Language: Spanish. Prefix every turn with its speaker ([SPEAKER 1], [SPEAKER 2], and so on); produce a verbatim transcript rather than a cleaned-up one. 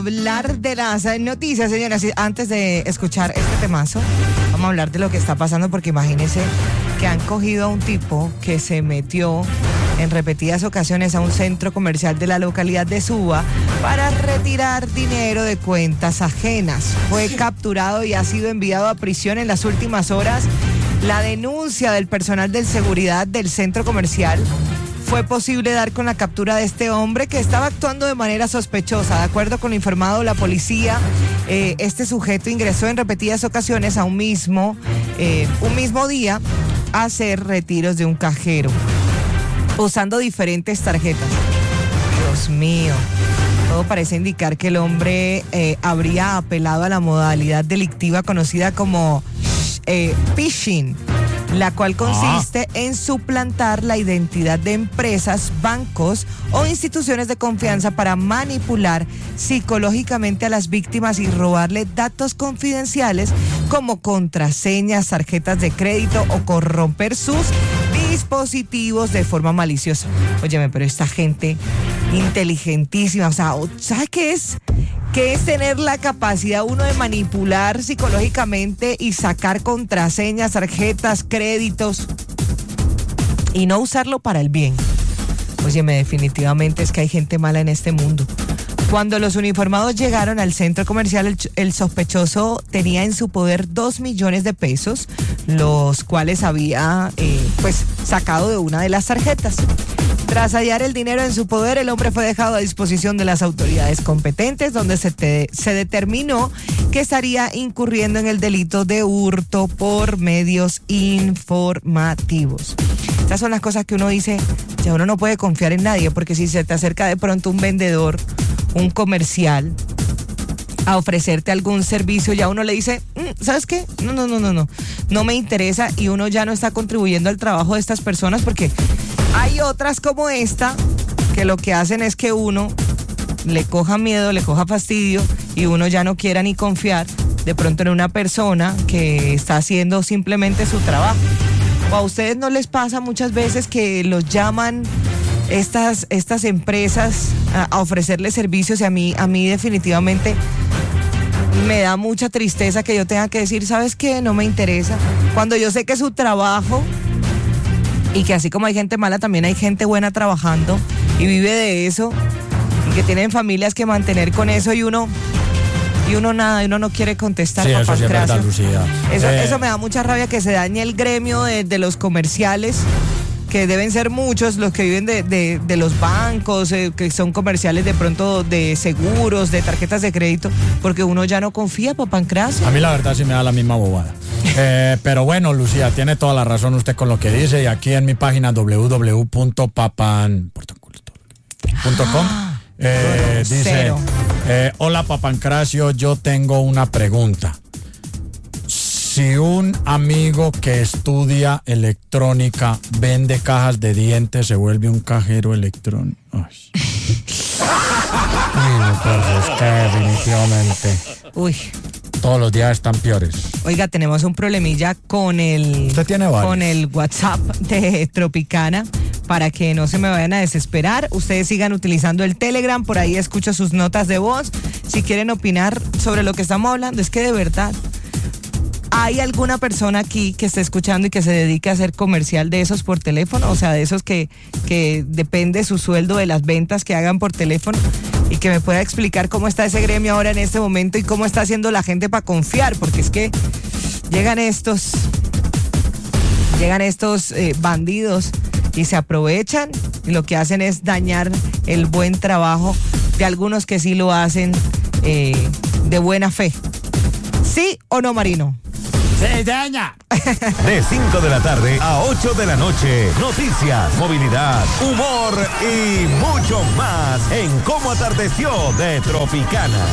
[SPEAKER 1] hablar de las noticias, señoras. Antes de escuchar este temazo, vamos a hablar de lo que está pasando, porque imagínense que han cogido a un tipo que se metió en repetidas ocasiones a un centro comercial de la localidad de Suba para retirar dinero de cuentas ajenas. Fue capturado y ha sido enviado a prisión en las últimas horas. La denuncia del personal de seguridad del centro comercial fue posible dar con la captura de este hombre que estaba actuando de manera sospechosa. De acuerdo con lo informado la policía, eh, este sujeto ingresó en repetidas ocasiones a un mismo, eh, un mismo día a hacer retiros de un cajero, usando diferentes tarjetas. Dios mío, todo parece indicar que el hombre eh, habría apelado a la modalidad delictiva conocida como eh, phishing, la cual consiste ah. en suplantar la identidad de empresas, bancos o instituciones de confianza para manipular psicológicamente a las víctimas y robarle datos confidenciales como contraseñas, tarjetas de crédito o corromper sus dispositivos de forma maliciosa. Óyeme, pero esta gente inteligentísima, o sea, ¿sabe qué es? ¿Qué es tener la capacidad uno de manipular psicológicamente y sacar contraseñas, tarjetas, créditos y no usarlo para el bien? Óyeme, definitivamente es que hay gente mala en este mundo. Cuando los uniformados llegaron al centro comercial, el, el sospechoso tenía en su poder dos millones de pesos, los cuales había eh, pues sacado de una de las tarjetas. Tras hallar el dinero en su poder, el hombre fue dejado a disposición de las autoridades competentes, donde se, te, se determinó que estaría incurriendo en el delito de hurto por medios informativos. Estas son las cosas que uno dice, ya uno no puede confiar en nadie, porque si se te acerca de pronto un vendedor, un comercial, a ofrecerte algún servicio, ya uno le dice, ¿sabes qué? No, no, no, no, no, no me interesa, y uno ya no está contribuyendo al trabajo de estas personas, porque hay otras como esta que lo que hacen es que uno le coja miedo, le coja fastidio y uno ya no quiera ni confiar de pronto en una persona que está haciendo simplemente su trabajo. ¿O a ustedes no les pasa muchas veces que los llaman estas, estas empresas a, a ofrecerles servicios? Y a mí, a mí definitivamente me da mucha tristeza que yo tenga que decir, ¿sabes qué? No me interesa. Cuando yo sé que su trabajo, y que así como hay gente mala, también hay gente buena trabajando y vive de eso, y que tienen familias que mantener con eso, y uno y uno nada, y uno no quiere contestar.
[SPEAKER 2] Sí, eso sí es verdad, Lucía.
[SPEAKER 1] Eso,
[SPEAKER 2] eh.
[SPEAKER 1] eso me da mucha rabia, que se dañe el gremio de, de los comerciales, que deben ser muchos los que viven de, de, de los bancos, eh, que son comerciales de pronto de seguros, de tarjetas de crédito, porque uno ya no confía, Papancracio.
[SPEAKER 2] A mí la verdad sí me da la misma bobada. Eh, pero bueno, Lucía, tiene toda la razón usted con lo que dice, y aquí en mi página doble u doble u doble u punto papan punto com eh, dice, eh, hola Papancracio, yo tengo una pregunta. Si un amigo que estudia electrónica vende cajas de dientes, ¿se vuelve un cajero electrónico? Ay. Ay, no, pues es que definitivamente
[SPEAKER 1] Uy.
[SPEAKER 2] todos los días están peores.
[SPEAKER 1] Oiga, tenemos un problemilla con el,
[SPEAKER 2] ¿Usted tiene varios?
[SPEAKER 1] con el WhatsApp de Tropicana, para que no se me vayan a desesperar. Ustedes sigan utilizando el Telegram, por ahí escucho sus notas de voz. Si quieren opinar sobre lo que estamos hablando, es que de verdad, ¿hay alguna persona aquí que esté escuchando y que se dedique a hacer comercial de esos por teléfono? O sea, de esos que, que depende su sueldo de las ventas que hagan por teléfono, y que me pueda explicar cómo está ese gremio ahora en este momento y cómo está haciendo la gente para confiar, porque es que llegan estos, llegan estos eh, bandidos y se aprovechan, y lo que hacen es dañar el buen trabajo de algunos que sí lo hacen eh, de buena fe. ¿Sí o no, Marino?
[SPEAKER 2] ¡Sí, señor!
[SPEAKER 3] De cinco de la tarde a ocho de la noche. Noticias, movilidad, humor y mucho más en Cómo Atardeció de Tropicana.